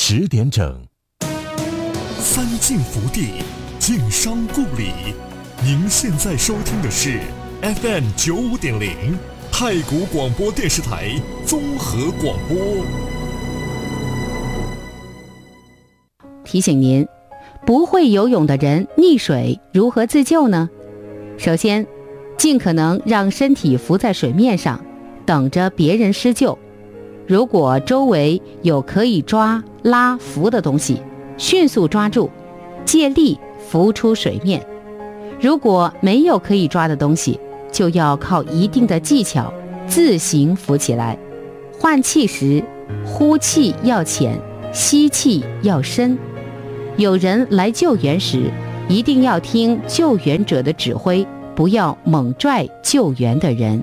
10点整， 三晋福地，晋商故里。您现在收听的是 FM95.0太谷广播电视台综合广播。 提醒您，不会游泳的人溺水如何自救呢？首先，尽可能让身体浮在水面上，等着别人施救。如果周围有可以抓、拉、扶的东西，迅速抓住，借力浮出水面。如果没有可以抓的东西，就要靠一定的技巧自行浮起来。换气时，呼气要浅，吸气要深。有人来救援时，一定要听救援者的指挥，不要猛拽救援的人。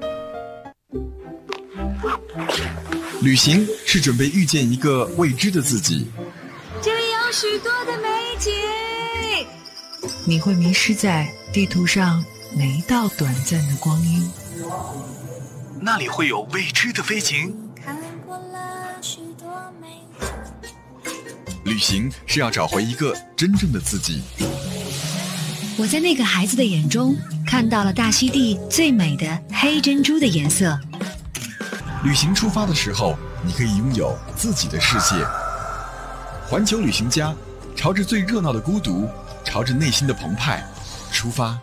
旅行是准备遇见一个未知的自己， 这里有许多的美景， 你会迷失在地图上每一道短暂的光阴， 那里会有未知的飞行。 看过了许多美景。 旅行是要找回一个真正的自己。 我在那个孩子的眼中看到了大溪地最美的黑珍珠的颜色。 旅行出发的时候，你可以拥有自己的世界。环球旅行家，朝着最热闹的孤独，朝着内心的澎湃出发。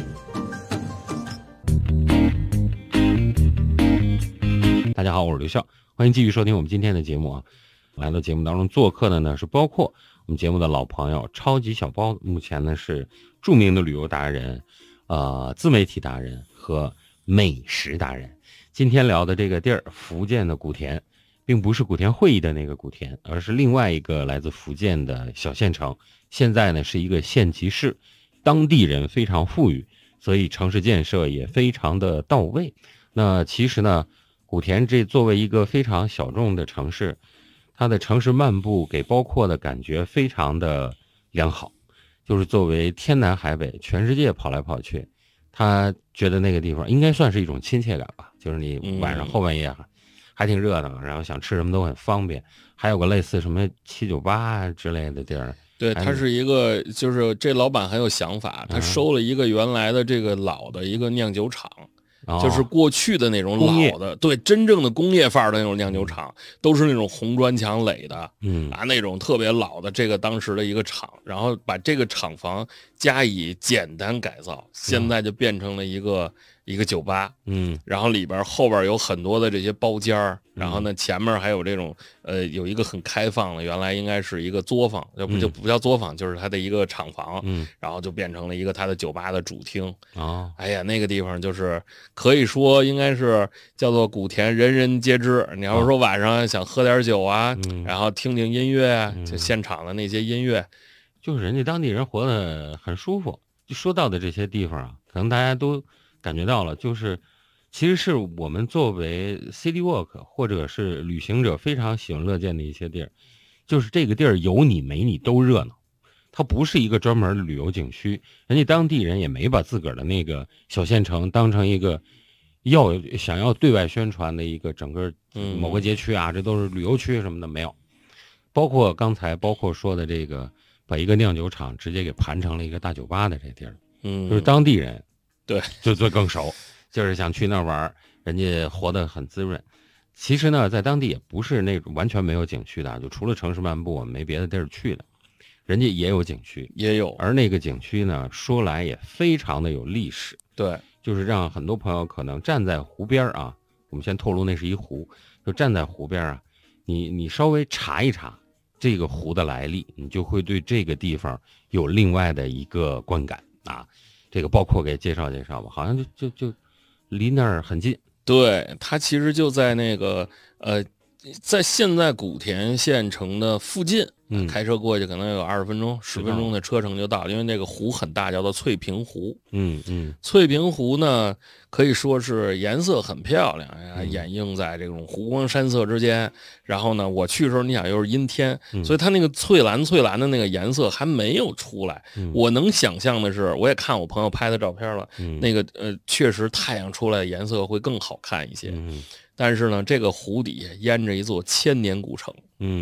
大家好，我是刘笑，欢迎继续收听我们今天的节目啊。来到节目当中做客的呢是包括我们节目的老朋友超级小包，目前呢是著名的旅游达人、自媒体达人和美食达人。今天聊的这个地儿，福建的古田，并不是古田会议的那个古田，而是另外一个来自福建的小县城。现在呢是一个县级市，当地人非常富裕，所以城市建设也非常的到位。那其实呢，古田这作为一个非常小众的城市，它的城市漫步给包括的感觉非常的良好，就是作为天南海北全世界跑来跑去，他觉得那个地方应该算是一种亲切感吧，就是你晚上后半夜还挺热闹，然后想吃什么都很方便，还有个类似什么798之类的地儿。 对，他是一个，就是这老板很有想法，他收了一个原来的这个老的一个酿酒厂，就是过去的那种老的，对，真正的工业范儿的那种酿酒厂，都是那种红砖墙垒的，那种特别老的这个当时的一个厂，然后把这个厂房加以简单改造，现在就变成了一个酒吧，然后里边后边有很多的这些包间儿，然后呢前面还有这种有一个很开放的，原来应该是一个作坊，就不叫作坊，就是它的一个厂房，然后就变成了一个它的酒吧的主厅。哎呀，那个地方就是可以说应该是叫做古田人人皆知。你要是说晚上想喝点酒啊，然后听听音乐啊，就现场的那些音乐， 就是人家当地人活得很舒服。就说到的这些地方啊，可能大家都感觉到了，就是其实是我们作为 city walk 或者是旅行者非常喜闻乐见的一些地儿，就是这个地儿有你没你都热闹，它不是一个专门的旅游景区，人家当地人也没把自个儿的那个小县城当成一个想要对外宣传的一个整个某个街区啊，这都是旅游区什么的没有。包括刚才说的这个把一个酿酒厂直接给盘成了一个大酒吧的这地儿，就是当地人对就最更熟，就是想去那儿玩，人家活得很滋润。其实呢，在当地也不是那种完全没有景区的，就除了城市漫步，我们没别的地儿去的，人家也有景区， 也有。 而那个景区呢，说来也非常的有历史。 对， 就是让很多朋友可能站在湖边啊，我们先透露那是一湖，就站在湖边啊，你稍微查一查这个湖的来历，你就会对这个地方有另外的一个观感啊。这个包括给介绍介绍吧，好像就离那儿很近。 对，它其实就在那个在现在古田县城的附近，开车过去可能有20分钟、10分钟的车程就到，因为那个湖很大，叫做翠屏湖。翠屏湖呢，可以说是颜色很漂亮呀，掩映在这种湖光山色之间。然后呢，我去的时候，你想又是阴天，所以它那个翠蓝的那个颜色还没有出来。我能想象的是，我也看我朋友拍的照片了，那个确实太阳出来的颜色会更好看一些。但是呢，这个湖底下淹着一座千年古城。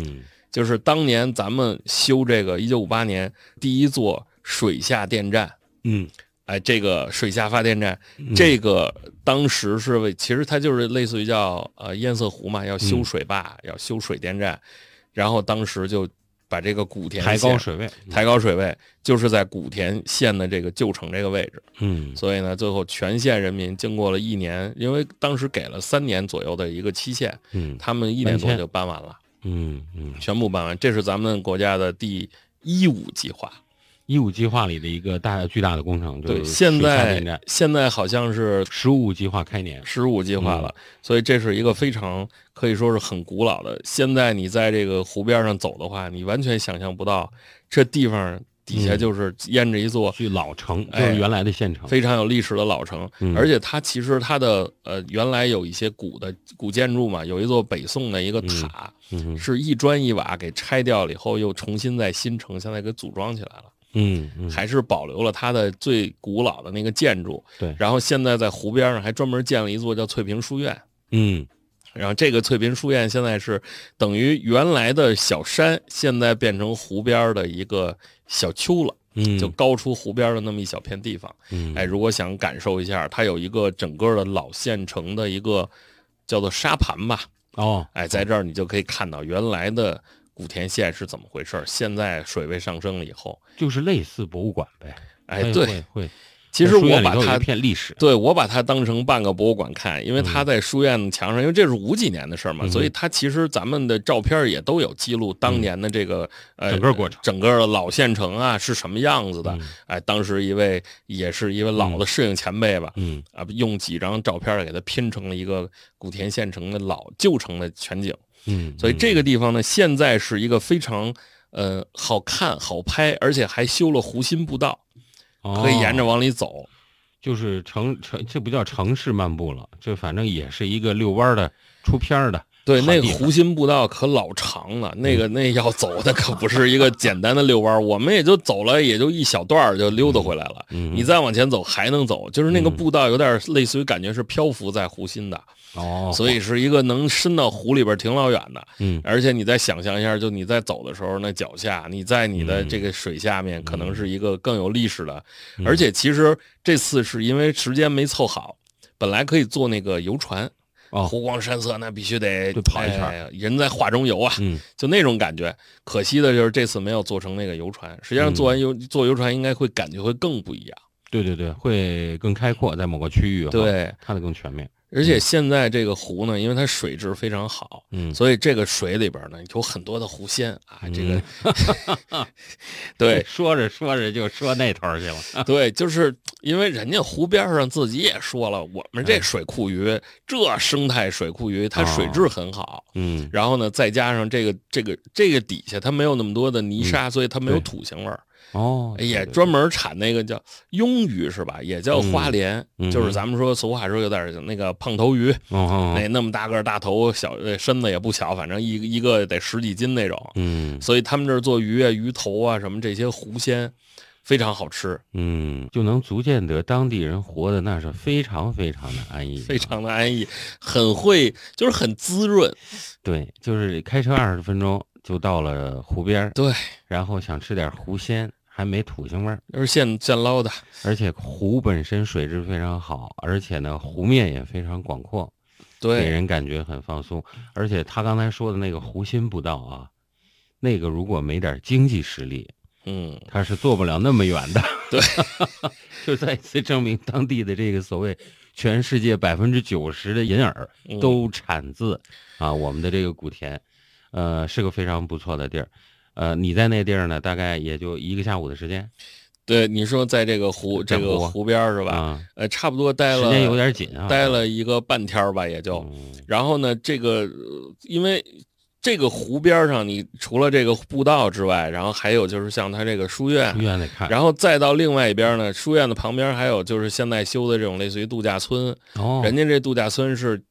就是当年咱们修这个1958年第一座水下电站，这个水下发电站，这个当时是其实它就是类似于叫堰塞湖嘛，要修水坝，要修水电站，然后当时就把这个古田抬高水位， 就是在古田县的这个旧城这个位置。所以呢，最后全县人民经过了1年，因为当时给了3年左右的一个期限，他们1年多就搬完了，全部搬完。这是咱们国家的第15计划。 15计划里的一个巨大的工程， 对， 就是现在好像是 15计划开年 ，15计划了，所以这是一个非常可以说是很古老的。现在你在这个湖边上走的话，你完全想象不到，这地方底下就是淹着一座老城，就是原来的县城， 非常有历史的老城。而且它其实它的原来有一些古建筑嘛，有一座北宋的一个塔，是一砖一瓦给拆掉了以后，又重新在新城现在给组装起来了。还是保留了它的最古老的那个建筑。 对， 然后现在在湖边上还专门建了一座叫翠屏书院。然后这个翠屏书院现在是等于原来的小山，现在变成湖边的一个小丘了。就高出湖边的那么一小片地方。如果想感受一下，它有一个整个的老县城的一个叫做沙盘吧。在这儿你就可以看到原来的古田县是怎么回事，现在水位上升了以后， 就是类似博物馆呗。 对， 会。 其实我把它一片历史， 对，我把它当成半个博物馆看，因为它在书院墙上，因为这是50几年的事嘛，所以它其实咱们的照片也都有记录当年的这个整个过程， 整个老县城啊是什么样子的。当时也是一位老的摄影前辈吧，用几张照片给它拼成了一个古田县城的旧城的全景。所以这个地方呢，现在是一个非常好看好拍，而且还修了湖心步道，可以沿着往里走。 就是这不叫城市漫步了，这反正也是一个遛弯的出片的。 对，那个湖心步道可老长了，那要走的可不是一个简单的遛弯，我们也就走了也就一小段就溜达回来了。你再往前走还能走，就是那个步道有点类似于感觉是漂浮在湖心的。所以是一个能伸到湖里边挺老远的。而且你再想象一下，就你在走的时候，那脚下你在你的这个水下面，可能是一个更有历史的。而且其实这次是因为时间没凑好，本来可以坐那个游船。湖光山色，那必须得跑一圈， 人在画中游啊，就那种感觉。可惜的就是这次没有做成那个游船，实际上坐游船应该会感觉会更不一样。 对，会更开阔，在某个区域， 对， 看得更全面。 而且现在这个湖呢，因为它水质非常好，所以这个水里边呢有很多的湖鲜啊。这个，对， 说着就说那头去了。 对，就是因为人家湖边上自己也说了，我们这水库鱼，这生态水库鱼，它水质很好。然后呢，再加上这个底下它没有那么多的泥沙，所以它没有土腥味儿。也专门产那个叫鳙鱼是吧？也叫花鲢，就是咱们说俗话说有点那个胖头鱼，那么大个大头，小身子也不小，反正一个得10几斤那种。所以他们这儿做鱼啊、鱼头啊什么这些湖鲜非常好吃。 就能足见得当地人活的那是非常非常的安逸， 非常的安逸，很会，就是很滋润。 对，就是开车20分钟就到了湖边。 对， 然后想吃点湖鲜。还没土腥味儿， 都是现捞的， 而且湖本身水质非常好，而且呢湖面也非常广阔， 对， 给人感觉很放松。而且他刚才说的那个湖心步道啊，那个如果没点经济实力，他是做不了那么远的。 对， 就再次证明当地的这个所谓全世界90%的银耳都产自我们的这个古田，是个非常不错的地儿。你在那地儿呢，大概也就1个下午的时间。 对，你说在这个湖边是吧？差不多待了， 时间有点紧啊， 待了1个半天吧，也就。然后呢，这个因为这个湖边上，你除了这个步道之外，然后还有就是像它这个书院得看， 然后再到另外一边呢，书院的旁边还有就是现在修的这种类似于度假村。人家这度假村是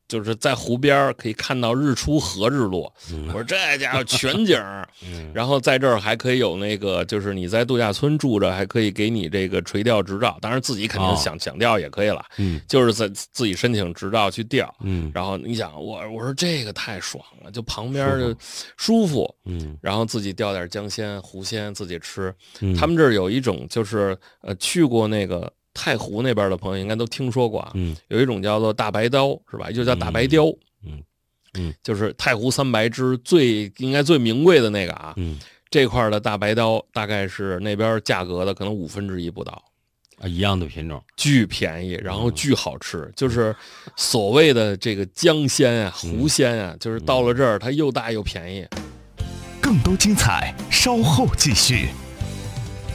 就是在湖边可以看到日出和日落。我说这家伙全景，然后在这儿还可以有那个，就是你在度假村住着，还可以给你这个垂钓执照，当然自己肯定想钓也可以了，就是在自己申请执照去钓，然后你想我说这个太爽了，就旁边就舒服，然后自己钓点江鲜、湖鲜自己吃。他们这儿有一种就是去过那个太湖那边的朋友应该都听说过啊，有一种叫做大白鲷，是吧？就叫大白鲷，就是太湖300只应该最名贵的那个啊，这块的大白鲷大概是那边价格的可能1/5不到啊，一样的品种， 巨便宜，然后巨好吃，就是所谓的这个江鲜啊、湖鲜啊，就是到了这儿它又大又便宜。 更多精彩稍后继续。